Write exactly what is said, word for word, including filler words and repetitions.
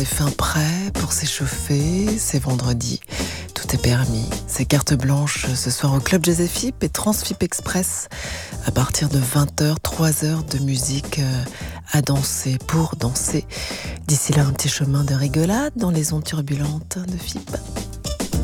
fin prêt pour s'échauffer, c'est vendredi, tout est permis. C'est carte blanche ce soir au Club Jazz F I P et Transfip Express. À partir de vingt heures, trois heures de musique à danser, pour danser. D'ici là, un petit chemin de rigolade dans les ondes turbulentes de F I P.